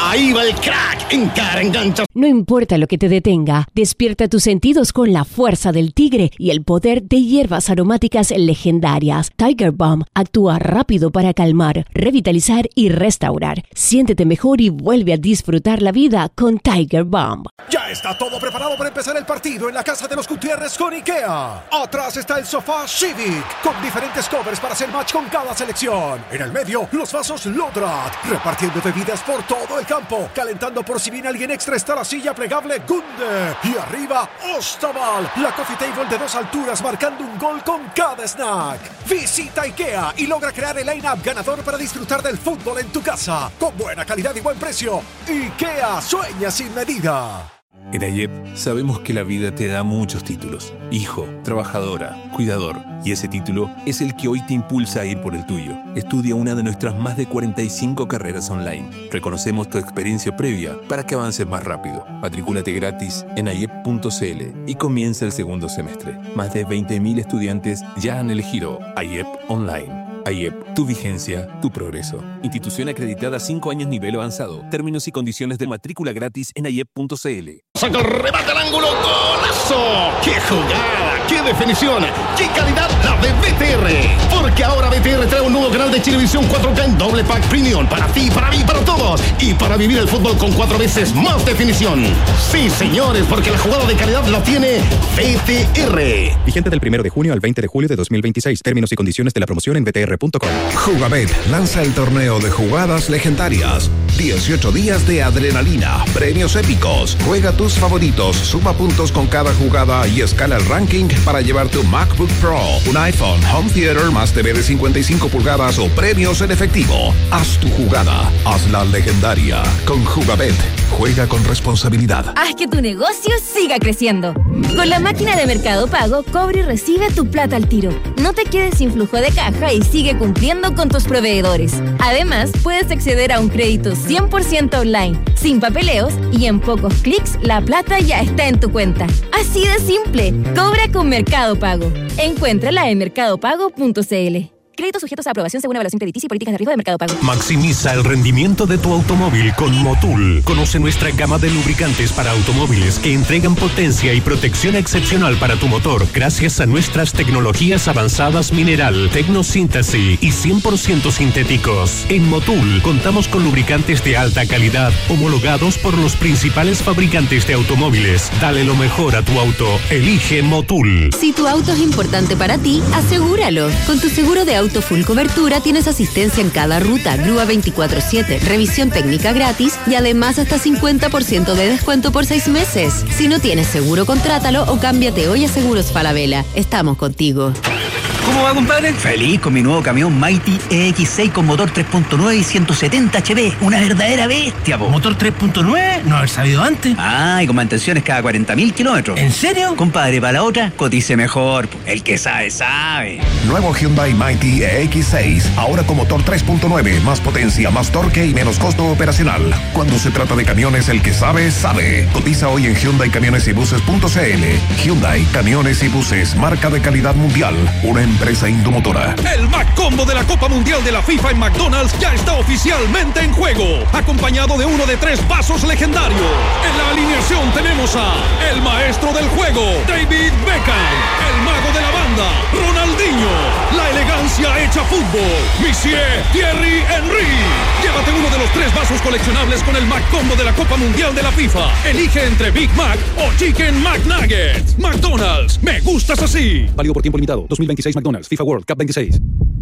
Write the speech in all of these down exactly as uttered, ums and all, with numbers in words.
Ahí va el crack. Encara, engancha. No importa lo que te detenga, despierta tus sentidos con la fuerza del tigre y el poder de hierbas aromáticas legendarias. Tiger Balm actúa rápido para calmar, revitalizar y restaurar. Siéntete mejor y vuelve a disfrutar la vida con Tiger Balm. Ya está todo preparado para empezar el partido en la casa de los Gutiérrez con IKEA. Atrás está el sofá Civic con diferentes covers para hacer match con cada selección. En el medio, los vasos Lodrat, repartiendo bebidas por todo el campo. Calentando por si viene alguien extra está la silla plegable Gunde. Y arriba, Ostaval, la coffee table de dos alturas marcando un gol con cada snack. Visita IKEA y logra crear el line-up ganador para disfrutar del fútbol en tu casa. Con buena calidad y buen precio. IKEA, sueña sin medida. En AYEP sabemos que la vida te da muchos títulos. Hijo, trabajadora, cuidador. Y ese título es el que hoy te impulsa a ir por el tuyo. Estudia una de nuestras más de cuarenta y cinco carreras online. Reconocemos tu experiencia previa para que avances más rápido. Matricúlate gratis en ayep punto c l y comienza el segundo semestre. Más de veinte mil estudiantes ya han elegido AYEP Online. AYEP, tu vigencia, tu progreso. Institución acreditada cinco años nivel avanzado. Términos y condiciones de matrícula gratis en ayep punto c l. Saca el remate al ángulo, golazo. ¡Qué jugada! ¡Qué definición! ¡Qué calidad la de B T R! Porque ahora B T R trae un nuevo canal de Chilevisión cuatro K en doble pack premium. Para ti, para mí, para todos. Y para vivir el fútbol con cuatro veces más definición. Sí, señores, porque la jugada de calidad la tiene B T R. Vigente del primero de junio al veinte de julio de dos mil veintiséis. Términos y condiciones de la promoción en b t r punto com. Jugabet lanza el torneo de jugadas legendarias. dieciocho días de adrenalina, premios épicos. Juega tus favoritos, suma puntos con cada jugada y escala el ranking para llevar tu MacBook Pro, un iPhone, Home Theater más T V de cincuenta y cinco pulgadas o premios en efectivo. Haz tu jugada, hazla legendaria. Con Jugabet, juega con responsabilidad. Haz que tu negocio siga creciendo. Con la máquina de Mercado Pago, cobra y recibe tu plata al tiro. No te quedes sin flujo de caja y sigue cumpliendo con tus proveedores. Además, puedes acceder a un crédito cien por ciento online, sin papeleos y en pocos clics la plata ya está en tu cuenta. Así de simple. Cobra con Mercado Pago. Encuéntrala en mercado pago punto c l. Créditos sujetos a aprobación según evaluación crediticia y políticas de riesgo de Mercado Pago. Maximiza el rendimiento de tu automóvil con Motul. Conoce nuestra gama de lubricantes para automóviles que entregan potencia y protección excepcional para tu motor gracias a nuestras tecnologías avanzadas mineral, tecnosíntesis y cien por ciento sintéticos. En Motul contamos con lubricantes de alta calidad homologados por los principales fabricantes de automóviles. Dale lo mejor a tu auto. Elige Motul. Si tu auto es importante para ti, asegúralo. Con tu seguro de auto full cobertura tienes asistencia en cada ruta, grúa veinticuatro siete, revisión técnica gratis y además hasta cincuenta por ciento de descuento por seis meses. Si no tienes seguro, contrátalo o cámbiate hoy a Seguros Falabella. Estamos contigo. ¿Cómo va, compadre? Feliz con mi nuevo camión Mighty E X seis con motor tres punto nueve y ciento setenta H P. Una verdadera bestia, po. ¿Motor tres punto nueve? No haber sabido antes. Ah, y con mantenciones cada cuarenta mil kilómetros. ¿En serio? Compadre, para la otra, cotice mejor, po. El que sabe, sabe. Nuevo Hyundai Mighty E X seis. Ahora con motor tres punto nueve. Más potencia, más torque y menos costo operacional. Cuando se trata de camiones, el que sabe, sabe. Cotiza hoy en hyundai camiones y buses punto c l. Hyundai Camiones y Buses. Marca de calidad mundial. Una empresa indomotora. El McCombo de la Copa Mundial de la FIFA en McDonald's ya está oficialmente en juego, acompañado de uno de tres vasos legendarios. En la alineación tenemos a el maestro del juego, David Beckham, el mago de la banda, Ronaldinho, la elegancia hecha fútbol, Monsieur Thierry Henry. Llévate uno de los tres vasos coleccionables con el McCombo de la Copa Mundial de la FIFA. Elige entre Big Mac o Chicken McNuggets. McDonald's, me gustas así. Válido por tiempo limitado. dos mil veintiséis McDonald's, FIFA World Cup veintiséis.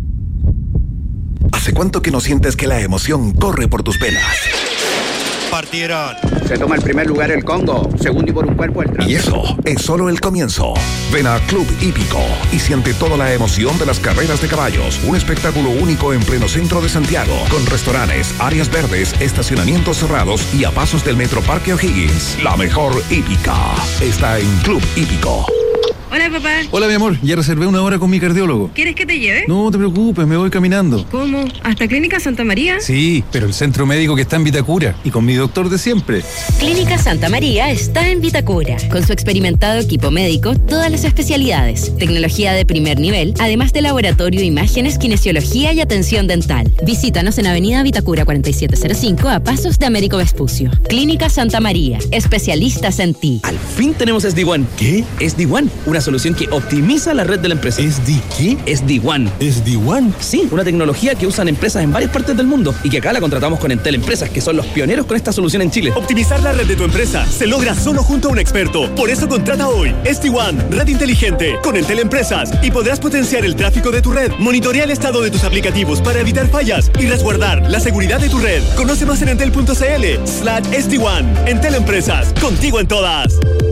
¿Hace cuánto que no sientes que la emoción corre por tus venas? Partieron. Se toma el primer lugar el Congo, segundo y por un cuerpo el tránsito. Y eso es solo el comienzo. Ven a Club Hípico y siente toda la emoción de las carreras de caballos. Un espectáculo único en pleno centro de Santiago, con restaurantes, áreas verdes, estacionamientos cerrados y a pasos del Metro Parque O'Higgins. La mejor hípica está en Club Hípico. Hola, papá. Hola, mi amor. Ya reservé una hora con mi cardiólogo. ¿Quieres que te lleve? No te preocupes, me voy caminando. ¿Cómo? ¿Hasta Clínica Santa María? Sí, pero el centro médico que está en Vitacura y con mi doctor de siempre. Clínica Santa María está en Vitacura. Con su experimentado equipo médico, todas las especialidades, tecnología de primer nivel, además de laboratorio, imágenes, kinesiología y atención dental. Visítanos en Avenida Vitacura cuarenta y siete cero cinco a pasos de Américo Vespucio. Clínica Santa María, especialistas en ti. Al fin tenemos S D One. ¿Qué? S D One, una solución que optimiza la red de la empresa. ¿S D qué? S D One. ¿S D One? Sí, una tecnología que usan empresas en varias partes del mundo y que acá la contratamos con Entel Empresas, que son los pioneros con esta solución en Chile. Optimizar la red de tu empresa se logra solo junto a un experto. Por eso contrata hoy S D One, red inteligente, con Entel Empresas, y podrás potenciar el tráfico de tu red. Monitorea el estado de tus aplicativos para evitar fallas y resguardar la seguridad de tu red. Conoce más en entel.cl slash S D One. Entel Empresas, contigo en todas.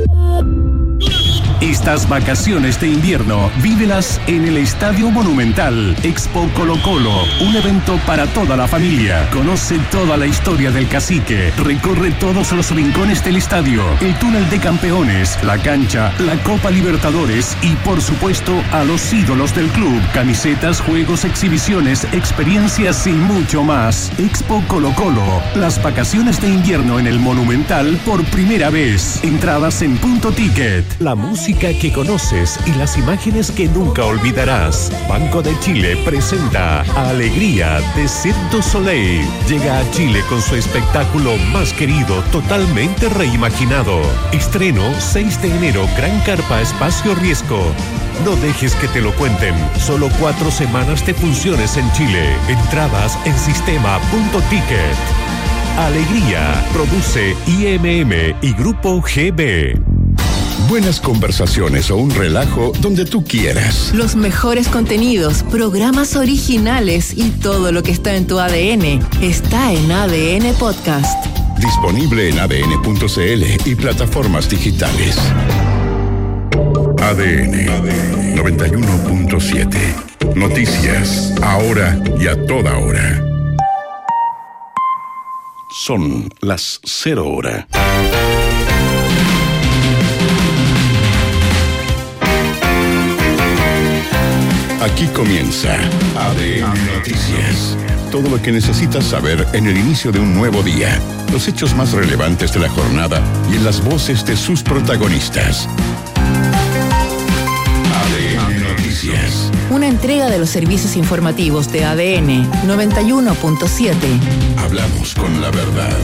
Estas vacaciones de invierno, vívelas en el Estadio Monumental. Expo Colo Colo, un evento para toda la familia. Conoce toda la historia del cacique. Recorre todos los rincones del estadio, el túnel de campeones, la cancha, la Copa Libertadores y, por supuesto, a los ídolos del club. Camisetas, juegos, exhibiciones, experiencias y mucho más. Expo Colo Colo, las vacaciones de invierno en el Monumental por primera vez. Entradas en Punto Ticket. La música que conoces y las imágenes que nunca olvidarás. Banco de Chile presenta Alegría de Cirque du Soleil. Llega a Chile con su espectáculo más querido, totalmente reimaginado. Estreno seis de enero, Gran Carpa Espacio Riesgo. No dejes que te lo cuenten. Solo cuatro semanas de funciones en Chile. Entradas en sistema Punto Ticket. Alegría produce I M M y Grupo G B. Buenas conversaciones o un relajo donde tú quieras. Los mejores contenidos, programas originales y todo lo que está en tu A D N está en A D N Podcast. Disponible en A D N punto C L y plataformas digitales. A D N noventa y uno punto siete. Noticias, ahora y a toda hora. Son las cero hora. Aquí comienza A D N Noticias. Todo lo que necesitas saber en el inicio de un nuevo día. Los hechos más relevantes de la jornada y en las voces de sus protagonistas. A D N Noticias. Una entrega de los servicios informativos de A D N noventa y uno punto siete. Hablamos con la verdad.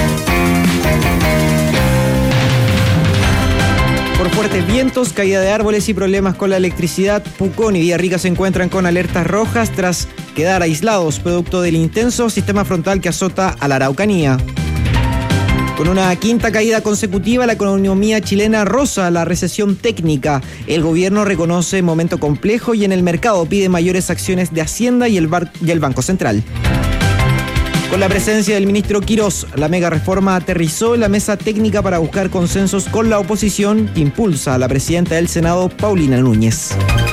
Por fuertes vientos, caída de árboles y problemas con la electricidad, Pucón y Villarrica se encuentran con alertas rojas tras quedar aislados producto del intenso sistema frontal que azota a la Araucanía. Con una quinta caída consecutiva, la economía chilena roza la recesión técnica. El gobierno reconoce momento complejo y en el mercado pide mayores acciones de Hacienda y el, bar- y el Banco Central. Con la presencia del ministro Quirós, la mega reforma aterrizó en la mesa técnica para buscar consensos con la oposición que impulsa a la presidenta del Senado, Paulina Núñez.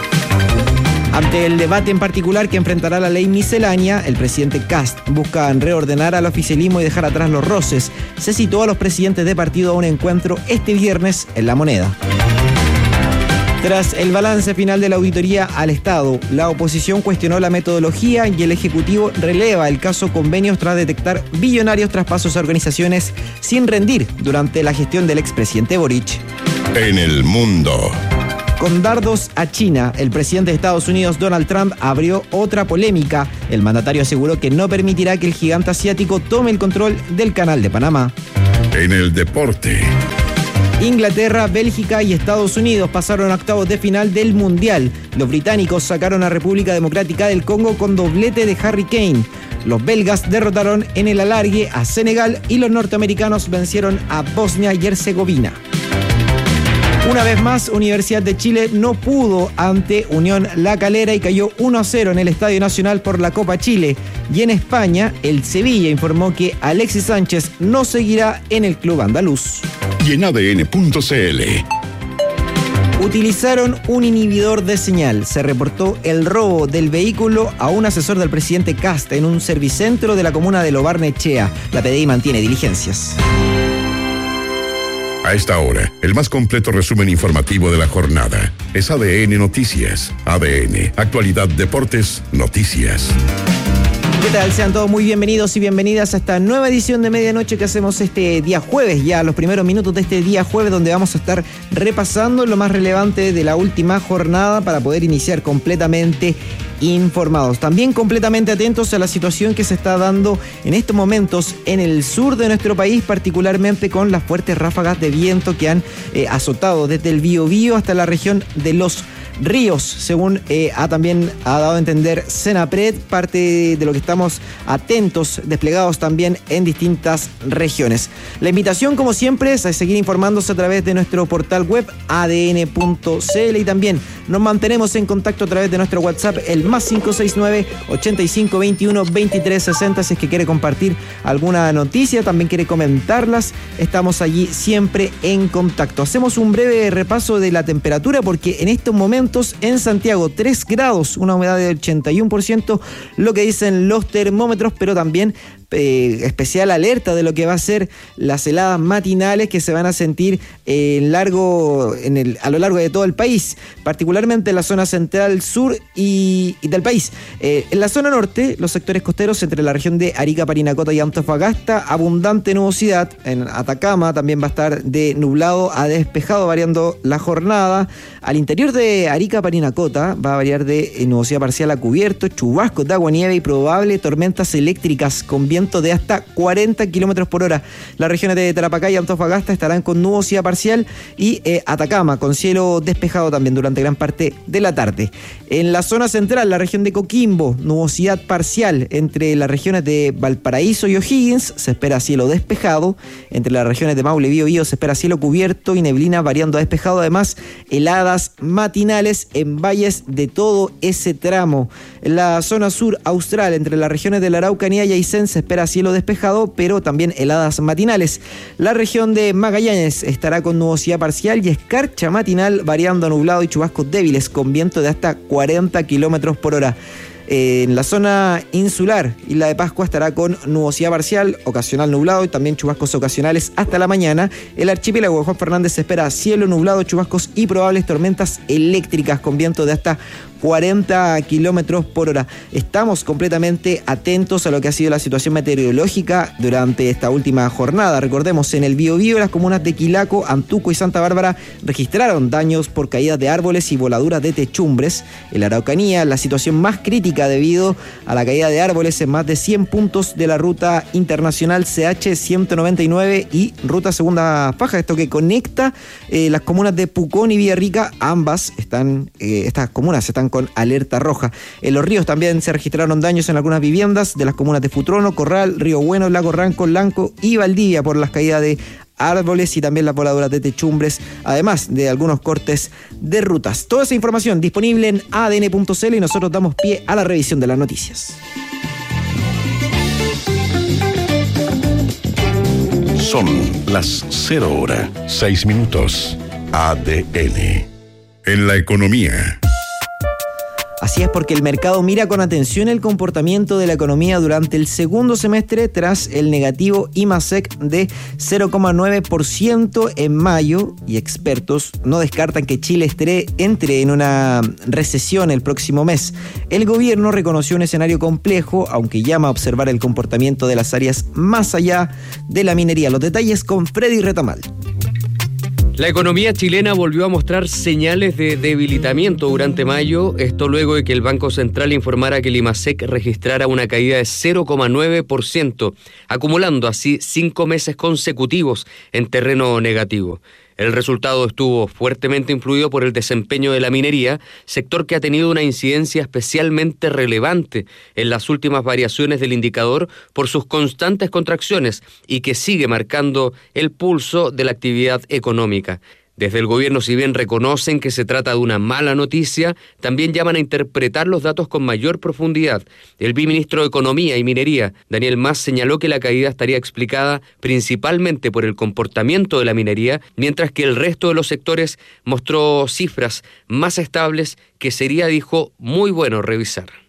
Ante el debate en particular que enfrentará la ley miscelánea, el presidente Kast busca reordenar al oficialismo y dejar atrás los roces. Se citó a los presidentes de partido a un encuentro este viernes en La Moneda. Tras el balance final de la auditoría al Estado, la oposición cuestionó la metodología y el Ejecutivo releva el caso convenios tras detectar billonarios traspasos a organizaciones sin rendir durante la gestión del expresidente Boric. En el mundo. Con dardos a China, el presidente de Estados Unidos, Donald Trump, abrió otra polémica. El mandatario aseguró que no permitirá que el gigante asiático tome el control del Canal de Panamá. En el deporte. Inglaterra, Bélgica y Estados Unidos pasaron a octavos de final del Mundial. Los británicos sacaron a República Democrática del Congo con doblete de Harry Kane. Los belgas derrotaron en el alargue a Senegal y los norteamericanos vencieron a Bosnia y Herzegovina. Una vez más, Universidad de Chile no pudo ante Unión La Calera y cayó uno a cero en el Estadio Nacional por la Copa Chile. Y en España, el Sevilla informó que Alexis Sánchez no seguirá en el club andaluz. Y en A D N punto C L. Utilizaron un inhibidor de señal. Se reportó el robo del vehículo a un asesor del presidente Kast en un servicentro de la comuna de Lo Barnechea. La P D I mantiene diligencias. A esta hora, el más completo resumen informativo de la jornada es A D N Noticias. A D N, Actualidad Deportes, Noticias. ¿Qué tal? Sean todos muy bienvenidos y bienvenidas a esta nueva edición de Medianoche que hacemos este día jueves, ya los primeros minutos de este día jueves, donde vamos a estar repasando lo más relevante de la última jornada para poder iniciar completamente informados. También completamente atentos a la situación que se está dando en estos momentos en el sur de nuestro país, particularmente con las fuertes ráfagas de viento que han eh, azotado desde el Biobío hasta la región de Los Ríos, según eh, ha también ha dado a entender Senapred, parte de lo que estamos atentos, desplegados también en distintas regiones. La invitación, como siempre, es a seguir informándose a través de nuestro portal web a d n punto c l y también nos mantenemos en contacto a través de nuestro WhatsApp, el más cinco seis nueve, ochenta y cinco veintiuno, veintitrés sesenta, si es que quiere compartir alguna noticia, también quiere comentarlas, estamos allí siempre en contacto. Hacemos un breve repaso de la temperatura porque en estos momentos en Santiago, tres grados, una humedad del ochenta y uno por ciento, lo que dicen los termómetros, pero también eh, especial alerta de lo que va a ser las heladas matinales que se van a sentir eh, en largo, en el, a lo largo de todo el país, particularmente en la zona central, sur y, y del país. Eh, en la zona norte, los sectores costeros entre la región de Arica, Parinacota y Antofagasta, abundante nubosidad. En Atacama también va a estar de nublado a despejado, variando la jornada. Al interior de Arica, Parinacota va a variar de nubosidad parcial a cubierto, chubascos de agua, nieve y probable tormentas eléctricas con viento de hasta cuarenta kilómetros por hora. Las regiones de Tarapacá y Antofagasta estarán con nubosidad parcial y eh, Atacama con cielo despejado también durante gran parte de la tarde. En la zona central, la región de Coquimbo, nubosidad parcial. Entre las regiones de Valparaíso y O'Higgins se espera cielo despejado. Entre las regiones de Maule y Biobío se espera cielo cubierto y neblina variando a despejado. Además, heladas matinales en valles de todo ese tramo. En la zona sur austral, entre las regiones de la Araucanía y Aysén, se espera cielo despejado, pero también heladas matinales. La región de Magallanes estará con nubosidad parcial y escarcha matinal, variando a nublado y chubascos débiles, con viento de hasta cuarenta kilómetros por hora. En la zona insular, Isla de Pascua estará con nubosidad parcial, ocasional nublado y también chubascos ocasionales hasta la mañana. El archipiélago de Juan Fernández se espera cielo nublado, chubascos y probables tormentas eléctricas con viento de hasta cuarenta kilómetros por hora. Estamos completamente atentos a lo que ha sido la situación meteorológica durante esta última jornada. Recordemos, en el Biobío, las comunas de Quilaco, Antuco y Santa Bárbara registraron daños por caídas de árboles y voladuras de techumbres. En la Araucanía, la situación más crítica debido a la caída de árboles en más de cien puntos de la ruta internacional C H ciento noventa y nueve y ruta segunda faja, esto que conecta eh, las comunas de Pucón y Villarrica. Ambas están, eh, estas comunas están con alerta roja. En Los Ríos también se registraron daños en algunas viviendas de las comunas de Futrono, Corral, Río Bueno, Lago Ranco, Lanco y Valdivia por las caídas de árboles y también las voladuras de techumbres, además de algunos cortes de rutas. Toda esa información disponible en a d n punto c l y nosotros damos pie a la revisión de las noticias. Son las cero hora, seis minutos. A D N. En la economía. Así es, porque el mercado mira con atención el comportamiento de la economía durante el segundo semestre tras el negativo I M A S E C de cero coma nueve por ciento en mayo, y expertos no descartan que Chile entre en una recesión el próximo mes. El gobierno reconoció un escenario complejo, aunque llama a observar el comportamiento de las áreas más allá de la minería. Los detalles con Freddy Retamal. La economía chilena volvió a mostrar señales de debilitamiento durante mayo, esto luego de que el Banco Central informara que el I M A S E C registrara una caída de cero coma nueve por ciento, acumulando así cinco meses consecutivos en terreno negativo. El resultado estuvo fuertemente influido por el desempeño de la minería, sector que ha tenido una incidencia especialmente relevante en las últimas variaciones del indicador por sus constantes contracciones y que sigue marcando el pulso de la actividad económica. Desde el gobierno, si bien reconocen que se trata de una mala noticia, también llaman a interpretar los datos con mayor profundidad. El viceministro de Economía y Minería, Daniel Mas, señaló que la caída estaría explicada principalmente por el comportamiento de la minería, mientras que el resto de los sectores mostró cifras más estables que sería, dijo, muy bueno revisar.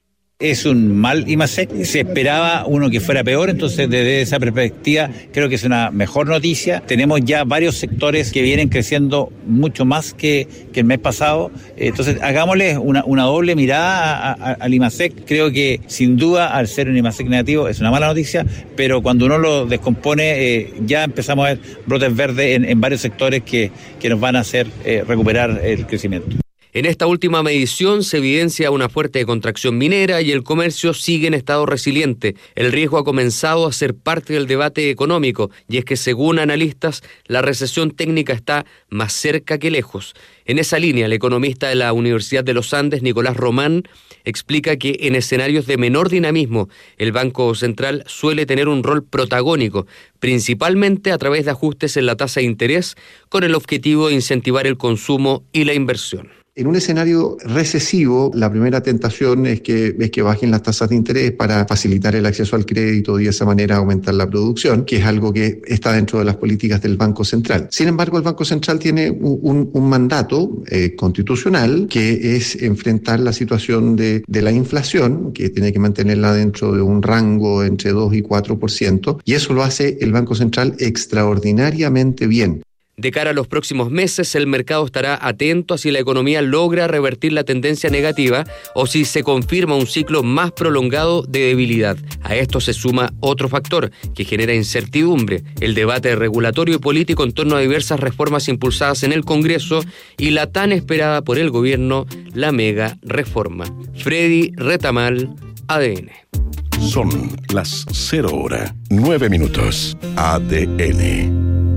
Es un mal IMASEC, se esperaba uno que fuera peor, entonces desde esa perspectiva creo que es una mejor noticia. Tenemos ya varios sectores que vienen creciendo mucho más que, que el mes pasado, entonces hagámosle una, una doble mirada a, a, al IMASEC. Creo que sin duda al ser un IMASEC negativo es una mala noticia, pero cuando uno lo descompone eh, ya empezamos a ver brotes verdes en, en varios sectores que, que nos van a hacer eh, recuperar el crecimiento. En esta última medición se evidencia una fuerte contracción minera y el comercio sigue en estado resiliente. El riesgo ha comenzado a ser parte del debate económico y es que, según analistas, la recesión técnica está más cerca que lejos. En esa línea, el economista de la Universidad de los Andes, Nicolás Román, explica que en escenarios de menor dinamismo, el Banco Central suele tener un rol protagónico, principalmente a través de ajustes en la tasa de interés, con el objetivo de incentivar el consumo y la inversión. En un escenario recesivo, la primera tentación es que, es que bajen las tasas de interés para facilitar el acceso al crédito y de esa manera aumentar la producción, que es algo que está dentro de las políticas del Banco Central. Sin embargo, el Banco Central tiene un, un mandato eh, constitucional que es enfrentar la situación de, de la inflación, que tiene que mantenerla dentro de un rango entre dos y cuatro por ciento, y eso lo hace el Banco Central extraordinariamente bien. De cara a los próximos meses, el mercado estará atento a si la economía logra revertir la tendencia negativa o si se confirma un ciclo más prolongado de debilidad. A esto se suma otro factor que genera incertidumbre, el debate regulatorio y político en torno a diversas reformas impulsadas en el Congreso y la tan esperada por el gobierno, la mega reforma. Freddy Retamal, A D N. Son las cero hora, nueve minutos. A D N.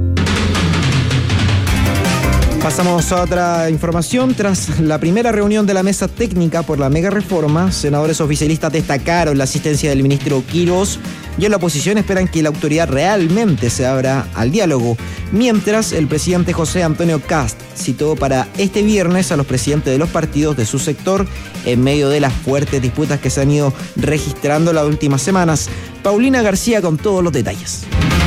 Pasamos a otra información. Tras la primera reunión de la mesa técnica por la mega reforma, senadores oficialistas destacaron la asistencia del ministro Quirós y en la oposición esperan que la autoridad realmente se abra al diálogo. Mientras, el presidente José Antonio Kast citó para este viernes a los presidentes de los partidos de su sector en medio de las fuertes disputas que se han ido registrando las últimas semanas. Paulina García con todos los detalles.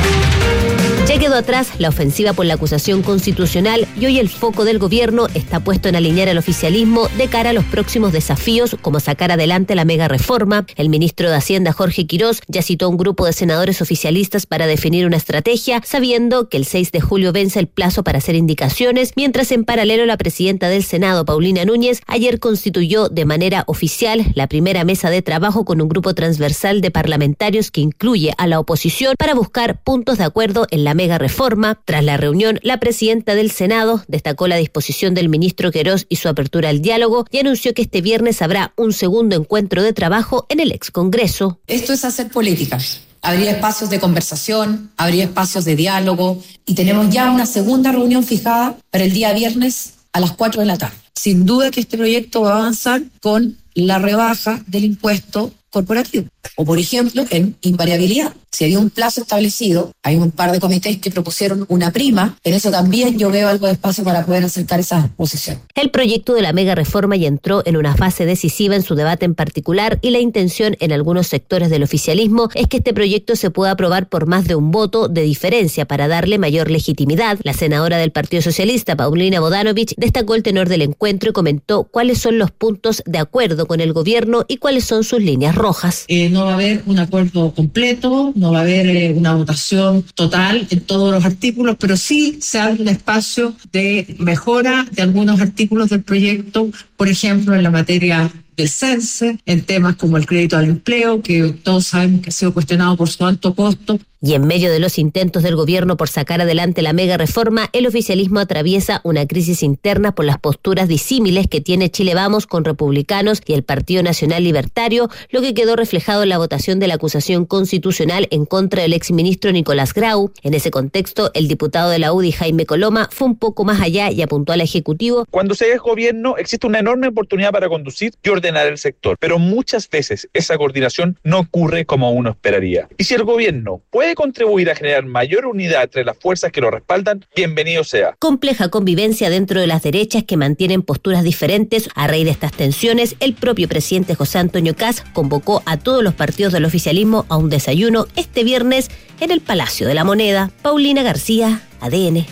Ya quedó atrás la ofensiva por la acusación constitucional y hoy el foco del gobierno está puesto en alinear al oficialismo de cara a los próximos desafíos, como sacar adelante la mega reforma. El ministro de Hacienda, Jorge Quirós, ya citó a un grupo de senadores oficialistas para definir una estrategia, sabiendo que el seis de julio vence el plazo para hacer indicaciones, mientras en paralelo la presidenta del Senado, Paulina Núñez, ayer constituyó de manera oficial la primera mesa de trabajo con un grupo transversal de parlamentarios que incluye a la oposición para buscar puntos de acuerdo en la mega reforma. Tras la reunión, la presidenta del Senado destacó la disposición del ministro Quirós y su apertura al diálogo y anunció que este viernes habrá un segundo encuentro de trabajo en el ex Congreso. Esto es hacer política. Habría espacios de conversación, habría espacios de diálogo y tenemos ya una segunda reunión fijada para el día viernes a las cuatro de la tarde. Sin duda que este proyecto va a avanzar con la rebaja del impuesto corporativo. O, por ejemplo, en invariabilidad. Si había un plazo establecido, hay un par de comités que propusieron una prima, en eso también yo veo algo de espacio para poder acercar esa posición. El proyecto de la mega reforma ya entró en una fase decisiva en su debate en particular y la intención en algunos sectores del oficialismo es que este proyecto se pueda aprobar por más de un voto de diferencia para darle mayor legitimidad. La senadora del Partido Socialista, Paulina Bodanovich, destacó el tenor del encuentro y comentó cuáles son los puntos de acuerdo con el gobierno y cuáles son sus líneas rojas. Eh, no va a haber un acuerdo completo, no va a haber eh, una votación total en todos los artículos, pero sí se abre un espacio de mejora de algunos artículos del proyecto, por ejemplo, en la materia del CENSE, en temas como el crédito al empleo, que todos sabemos que ha sido cuestionado por su alto costo. Y en medio de los intentos del gobierno por sacar adelante la mega reforma, el oficialismo atraviesa una crisis interna por las posturas disímiles que tiene Chile Vamos con republicanos y el Partido Nacional Libertario, lo que quedó reflejado en la votación de la acusación constitucional en contra del exministro Nicolás Grau. En ese contexto, el diputado de la U D I, Jaime Coloma, fue un poco más allá y apuntó al Ejecutivo. Cuando se es gobierno, existe una enorme oportunidad para conducir y ordenar el sector, pero muchas veces esa coordinación no ocurre como uno esperaría. Y si el gobierno puede contribuir a generar mayor unidad entre las fuerzas que lo respaldan, bienvenido sea. Compleja convivencia dentro de las derechas que mantienen posturas diferentes. A raíz de estas tensiones, el propio presidente José Antonio Kast convocó a todos los partidos del oficialismo a un desayuno este viernes en el Palacio de la Moneda. Paulina García, A D N.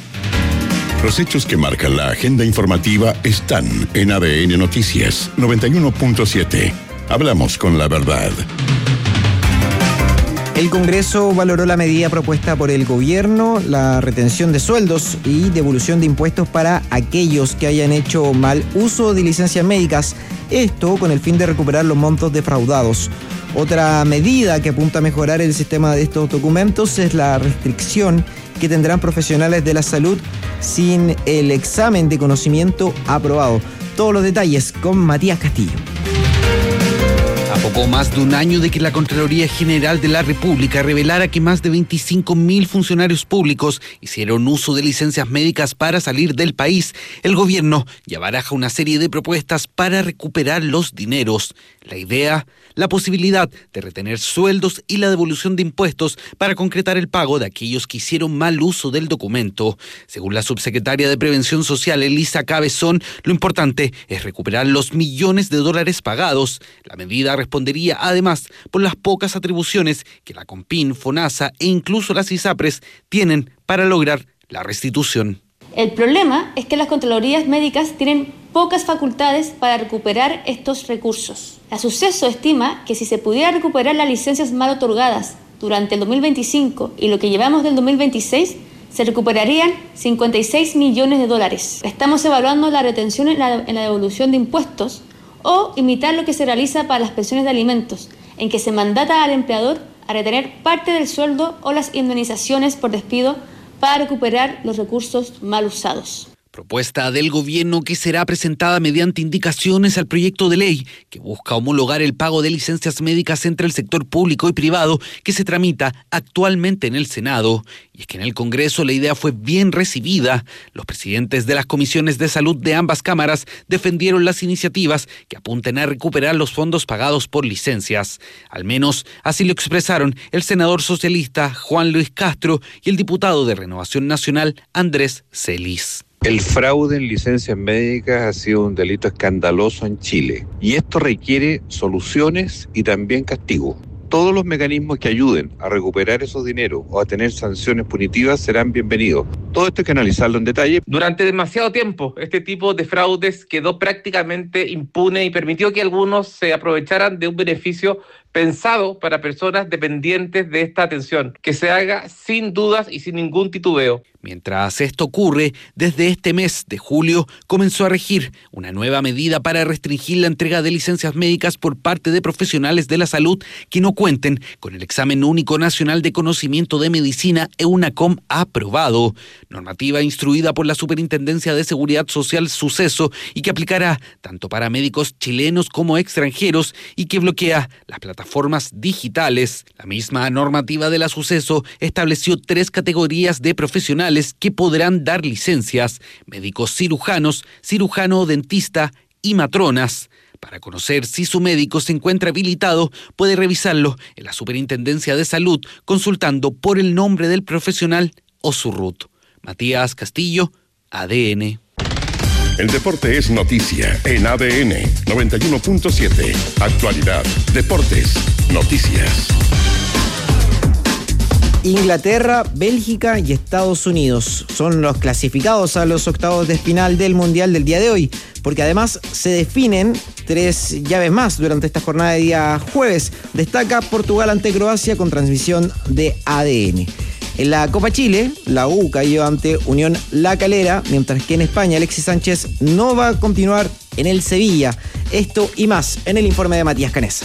Los hechos que marcan la agenda informativa están en A D N Noticias noventa y uno punto siete. Hablamos con la verdad. El Congreso valoró la medida propuesta por el gobierno, la retención de sueldos y devolución de impuestos para aquellos que hayan hecho mal uso de licencias médicas, esto con el fin de recuperar los montos defraudados. Otra medida que apunta a mejorar el sistema de estos documentos es la restricción que tendrán profesionales de la salud sin el examen de conocimiento aprobado. Todos los detalles con Matías Castillo. A poco más de un año de que la Contraloría General de la República revelara que más de veinticinco mil funcionarios públicos hicieron uso de licencias médicas para salir del país, el gobierno ya baraja una serie de propuestas para recuperar los dineros. La idea, la posibilidad de retener sueldos y la devolución de impuestos para concretar el pago de aquellos que hicieron mal uso del documento. Según la subsecretaria de Prevención Social, Elisa Cabezón, lo importante es recuperar los millones de dólares pagados. La medida respondería además por las pocas atribuciones que la CONPIN, FONASA e incluso las ISAPRES tienen para lograr la restitución. El problema es que las contralorías médicas tienen pocas facultades para recuperar estos recursos. La Suceso estima que si se pudiera recuperar las licencias mal otorgadas durante el dos mil veinticinco y lo que llevamos del dos mil veintiséis, se recuperarían cincuenta y seis millones de dólares. Estamos evaluando la retención en la, en la devolución de impuestos o imitar lo que se realiza para las pensiones de alimentos, en que se mandata al empleador a retener parte del sueldo o las indemnizaciones por despido para recuperar los recursos mal usados. Propuesta del gobierno que será presentada mediante indicaciones al proyecto de ley que busca homologar el pago de licencias médicas entre el sector público y privado que se tramita actualmente en el Senado. Y es que en el Congreso la idea fue bien recibida. Los presidentes de las comisiones de salud de ambas cámaras defendieron las iniciativas que apunten a recuperar los fondos pagados por licencias. Al menos así lo expresaron el senador socialista Juan Luis Castro y el diputado de Renovación Nacional Andrés Celis. El fraude en licencias médicas ha sido un delito escandaloso en Chile y esto requiere soluciones y también castigo. Todos los mecanismos que ayuden a recuperar esos dineros o a tener sanciones punitivas serán bienvenidos. Todo esto hay que analizarlo en detalle. Durante demasiado tiempo, este tipo de fraudes quedó prácticamente impune y permitió que algunos se aprovecharan de un beneficio pensado para personas dependientes de esta atención, que se haga sin dudas y sin ningún titubeo. Mientras esto ocurre, desde este mes de julio comenzó a regir una nueva medida para restringir la entrega de licencias médicas por parte de profesionales de la salud que no cuenten con el Examen Único Nacional de Conocimiento de Medicina EUNACOM aprobado, normativa instruida por la Superintendencia de Seguridad Social Suceso y que aplicará tanto para médicos chilenos como extranjeros y que bloquea las plataformas digitales. La misma normativa de la Suceso estableció tres categorías de profesionales que podrán dar licencias: médicos cirujanos, cirujano dentista y matronas. Para conocer si su médico se encuentra habilitado, puede revisarlo en la Superintendencia de Salud consultando por el nombre del profesional o su R U T. Matías Castillo, A D N. El deporte es noticia en A D N noventa y uno punto siete. Actualidad, deportes, noticias. Inglaterra, Bélgica y Estados Unidos son los clasificados a los octavos de final del Mundial del día de hoy, porque además se definen tres llaves más durante esta jornada de día jueves. Destaca Portugal ante Croacia con transmisión de A D N. En la Copa Chile, la U cayó ante Unión La Calera, mientras que en España Alexis Sánchez no va a continuar en el Sevilla. Esto y más en el informe de Matías Canesa.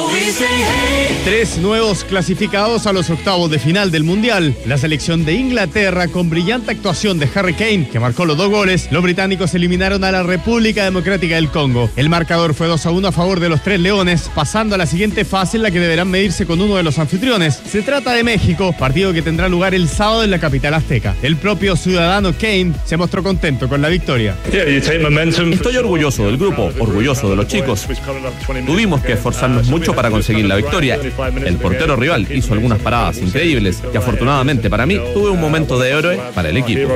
Tres nuevos clasificados a los octavos de final del Mundial. La selección de Inglaterra, con brillante actuación de Harry Kane, que marcó los dos goles. Los británicos eliminaron a la República Democrática del Congo. El marcador fue dos a uno a favor de los Tres Leones, pasando a la siguiente fase en la que deberán medirse con uno de los anfitriones. Se trata de México, partido que tendrá lugar el sábado en la capital azteca. El propio ciudadano Kane se mostró contento con la victoria. Estoy orgulloso del grupo, orgulloso de los chicos. Tuvimos que esforzarnos mucho para para conseguir la victoria. El portero rival hizo algunas paradas increíbles y afortunadamente para mí tuve un momento de héroe para el equipo.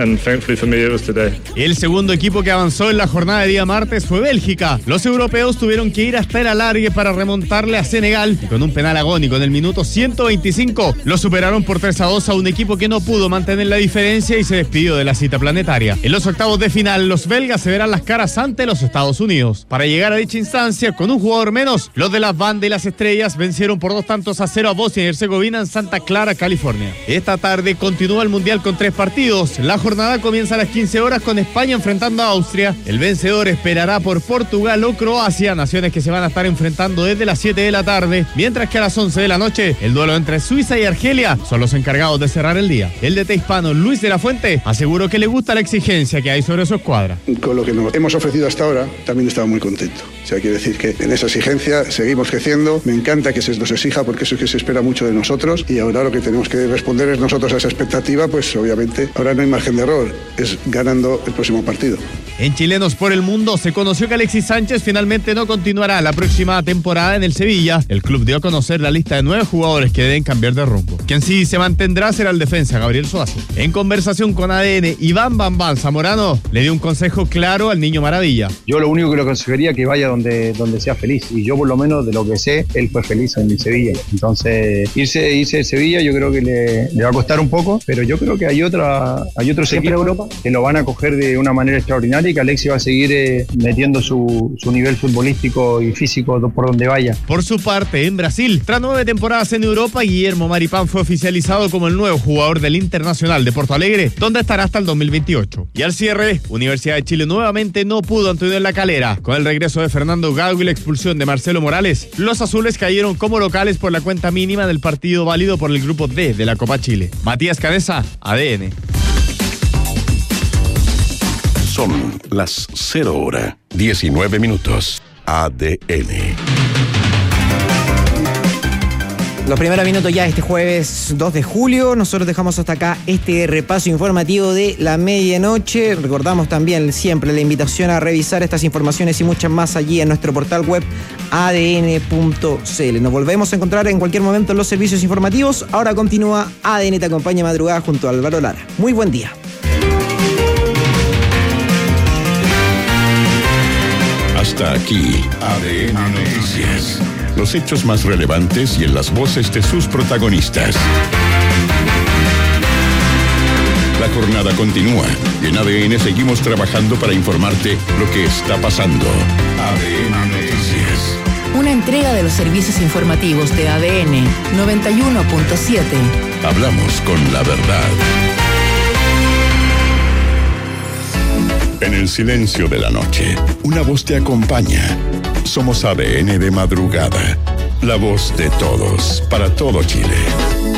El segundo equipo que avanzó en la jornada de día martes fue Bélgica. Los europeos tuvieron que ir hasta el alargue para remontarle a Senegal y con un penal agónico en el minuto ciento veinticinco lo superaron por tres a dos a un equipo que no pudo mantener la diferencia y se despidió de la cita planetaria. En los octavos de final, los belgas se verán las caras ante los Estados Unidos. Para llegar a dicha instancia, con un jugador menos, los de las bandas y las estrellas vencieron por dos tantos a cero a Bosnia y Herzegovina en Santa Clara, California. Esta tarde continúa el Mundial con tres partidos. La jornada comienza a las quince horas con España enfrentando a Austria. El vencedor esperará por Portugal o Croacia, naciones que se van a estar enfrentando desde las siete de la tarde, mientras que a las once de la noche, el duelo entre Suiza y Argelia son los encargados de cerrar el día. El D T hispano Luis de la Fuente aseguró que le gusta la exigencia que hay sobre su escuadra. Con lo que nos hemos ofrecido hasta ahora, también estaba muy contento. O sea, quiere decir que en esa exigencia seguimos creciendo. Me encanta que se nos exija porque eso es que se espera mucho de nosotros y ahora lo que tenemos que responder es nosotros a esa expectativa, pues obviamente ahora no hay margen de error, es ganando el próximo partido. En Chilenos por el Mundo se conoció que Alexis Sánchez finalmente no continuará la próxima temporada en el Sevilla. El club dio a conocer la lista de nueve jugadores que deben cambiar de rumbo. Quien sí se mantendrá será el defensa Gabriel Suazo. En conversación con A D N, Iván Bambán Zamorano le dio un consejo claro al Niño Maravilla. Yo lo único que le aconsejaría es que vaya donde, donde sea feliz. Y yo por lo menos de lo que sé, él fue feliz en el Sevilla. Entonces irse, irse de Sevilla yo creo que le, le va a costar un poco, pero yo creo que hay, otra, hay otros equipos Europa que lo van a coger de una manera extraordinaria y que Alexis va a seguir eh, metiendo su, su nivel futbolístico y físico por donde vaya. Por su parte, en Brasil, tras nueve temporadas en Europa, Guillermo Maripán fue oficializado como el nuevo jugador del Internacional de Porto Alegre, donde estará hasta el dos mil veintiocho. Y al cierre, Universidad de Chile nuevamente no pudo ante Unión La Calera. Con el regreso de Fernando Gago y la expulsión de Marcelo Morales, los azules cayeron como locales por la cuenta mínima del partido válido por el grupo D de la Copa Chile. Matías Canesa, A D N. Son las cero hora, diecinueve minutos. A D N. Los primeros minutos ya este jueves dos de julio. Nosotros dejamos hasta acá este repaso informativo de la medianoche. Recordamos también siempre la invitación a revisar estas informaciones y muchas más allí en nuestro portal web a d n punto c l. Nos volvemos a encontrar en cualquier momento en los servicios informativos. Ahora continúa A D N Te Acompaña Madrugada junto a Álvaro Lara. Muy buen día. Hasta aquí, A D N Noticias. Los hechos más relevantes y en las voces de sus protagonistas. La jornada continúa y en A D N seguimos trabajando para informarte lo que está pasando. A D N Noticias. Una entrega de los servicios informativos de A D N noventa y uno punto siete. Hablamos con la verdad. En el silencio de la noche, una voz te acompaña. Somos A D N de madrugada, la voz de todos, para todo Chile.